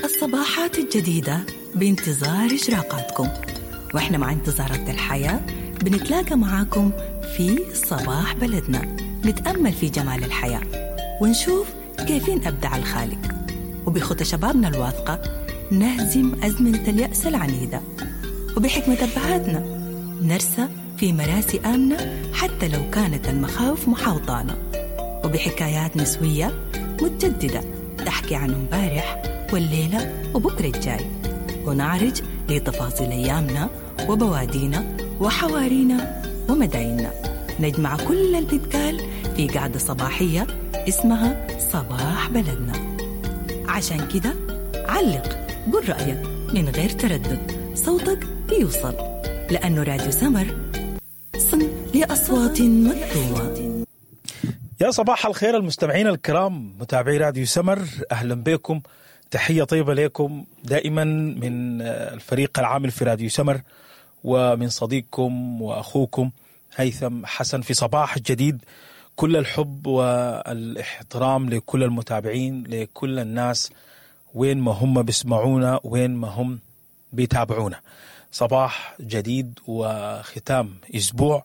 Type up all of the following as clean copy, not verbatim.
الصباحات الجديدة بانتظار إشراقاتكم، وإحنا مع انتظارات الحياة بنتلاقى معاكم في صباح بلدنا، نتأمل في جمال الحياة ونشوف كيفين أبدع الخالق، وبخطى شبابنا الواثقة نهزم أزمنة اليأس العنيدة، وبحكمة أبهاتنا نرسى في مراسي آمنة حتى لو كانت المخاوف محاوطانا، وبحكايات نسوية متجددة تحكي عن امبارح والليلة وبكرة الجاي، ونعرج لتفاصيل أيامنا وبوادينا وحوارينا ومدايننا، نجمع كل اللي بيتقال في قعدة صباحية اسمها صباح بلدنا. عشان كده علق، قل رأيك من غير تردد، صوتك بيوصل، لأنه راديو سمر صن لأصوات مكتومة. يا صباح الخير المستمعين الكرام متابعي راديو سمر، أهلا بكم، تحية طيبة لكم دائما من الفريق العامل في راديو سمر ومن صديقكم وأخوكم هيثم حسن في صباح جديد. كل الحب والاحترام لكل المتابعين، لكل الناس وين ما هم بيسمعونا وين ما هم بيتابعونا. صباح جديد وختام أسبوع،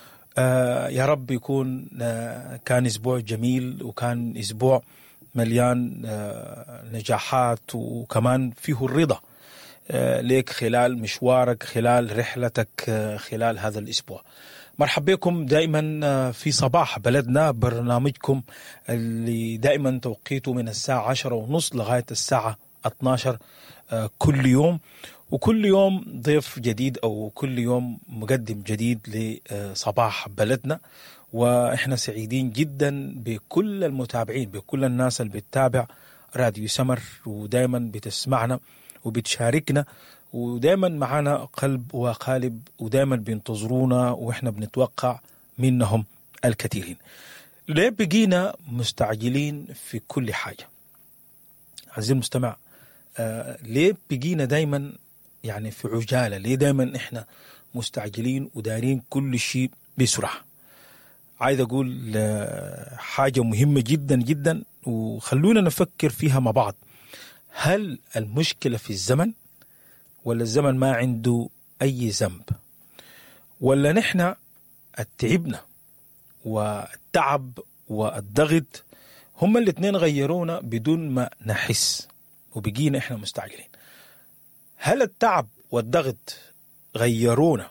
يا رب يكون كان أسبوع جميل وكان أسبوع مليان نجاحات، وكمان فيه الرضا ليك خلال مشوارك، خلال رحلتك، خلال هذا الأسبوع. مرحبا بكم دائما في صباح بلدنا، برنامجكم اللي دائما توقيته من الساعة 10:30 لغاية الساعة 12 كل يوم، وكل يوم ضيف جديد أو كل يوم مقدم جديد لصباح بلدنا. وإحنا سعيدين جدا بكل المتابعين، بكل الناس اللي بتتابع راديو سمر ودائما بتسمعنا وبتشاركنا ودائما معنا قلب وقالب، ودائما بينتظرونا وإحنا بنتوقع منهم الكثيرين. ليه بقينا مستعجلين في كل حاجة؟ عزيزي المستمع، ليه بقينا دائما يعني في عجالة؟ ليه دائما إحنا مستعجلين ودارين كل شيء بسرعة؟ عايز أقول حاجة مهمة جدا جدا، وخلونا نفكر فيها مع بعض. هل المشكلة في الزمن، ولا الزمن ما عنده أي ذنب، ولا نحن التعبنا والتعب والضغط هم الاثنين غيرونا بدون ما نحس وبقينا إحنا مستعجلين؟ هل التعب والضغط غيرونا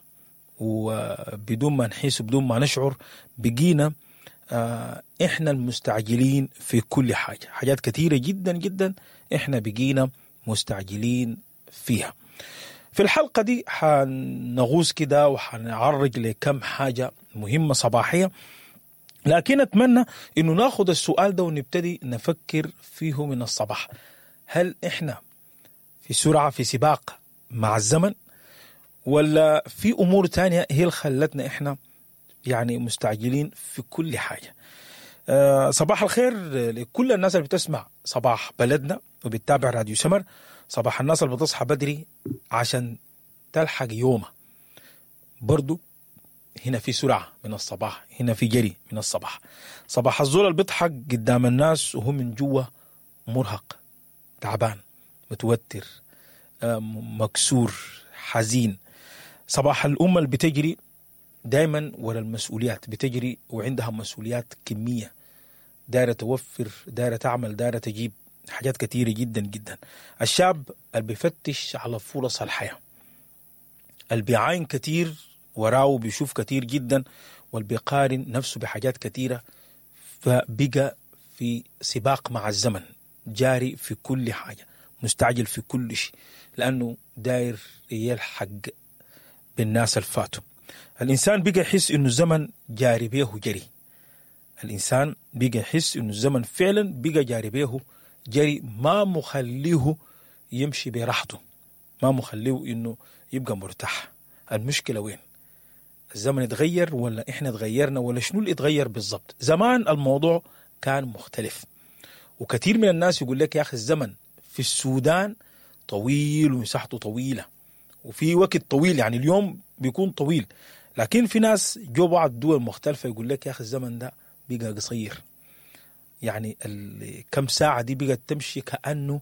وبدون ما نحس وبدون ما نشعر بقينا إحنا المستعجلين في كل حاجة؟ حاجات كثيرة جدا جدا إحنا بقينا مستعجلين فيها. في الحلقة دي حنغوص كده وحنعرج لكم حاجة مهمة صباحية، لكن أتمنى إنه ناخد السؤال ده ونبتدي نفكر فيه من الصباح. هل إحنا في سرعة، في سباق مع الزمن، ولا في أمور تانية هي اللي خلتنا إحنا يعني مستعجلين في كل حاجة؟ صباح الخير لكل الناس اللي بتسمع صباح بلدنا وبتتابع راديو سمر. صباح الناس اللي بتصحى بدري عشان تلحق يومها، برضو هنا في سرعة من الصباح، هنا في جري من الصباح. صباح الزول اللي بيضحك قدام الناس وهو من جوا مرهق، تعبان، متوتر، مكسور، حزين. صباح الأمة اللي بتجري دايما ورا المسؤوليات، بتجري وعندها مسؤوليات كمية، دايرة توفر، دايرة تعمل، دايرة تجيب حاجات كتيرة جدا جدا. الشاب اللي بيفتش على فرص الحياة، اللي بيعاين كتير وراه، بيشوف كتير جدا، واللي بيقارن نفسه بحاجات كتيرة، فبقى في سباق مع الزمن، جاري في كل حاجة، مستعجل في كل شيء، لأنه داير يلحق بالناس الفاتوا. الإنسان بقى يحس إنه الزمن جاري بيه جري. الإنسان بقى يحس إنه الزمن فعلا بقى جاري بيه جري، ما مخليه يمشي براحته، ما مخليه إنه يبقى مرتاح. المشكلة وين؟ الزمن اتغير ولا إحنا اتغيرنا، ولا شنو اللي اتغير بالضبط؟ زمان الموضوع كان مختلف، وكثير من الناس يقول لك يا أخي الزمن في السودان طويل ومساحته طويلة، وفي وقت طويل، يعني اليوم بيكون طويل. لكن في ناس جو بعض دول مختلفة يقول لك يا أخي الزمن ده بقى قصير، يعني كم ساعة دي بقت تمشي كأنه